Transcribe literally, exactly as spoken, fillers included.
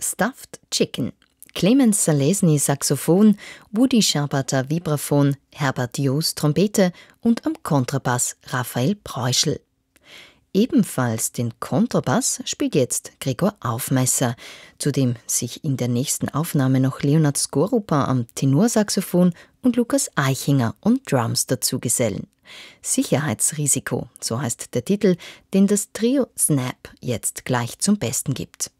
Stuffed Chicken. Clemens Salesny Saxophon, Woody Schabater Vibraphon, Herbert Joos Trompete und am Kontrabass Raphael Preuschel. Ebenfalls den Kontrabass spielt jetzt Gregor Aufmeisser, zu dem sich in der nächsten Aufnahme noch Leonard Skorupa am Tenorsaxophon und Lukas Eichinger und Drums dazugesellen. Sicherheitsrisiko, so heißt der Titel, den das Trio Snap jetzt gleich zum Besten gibt.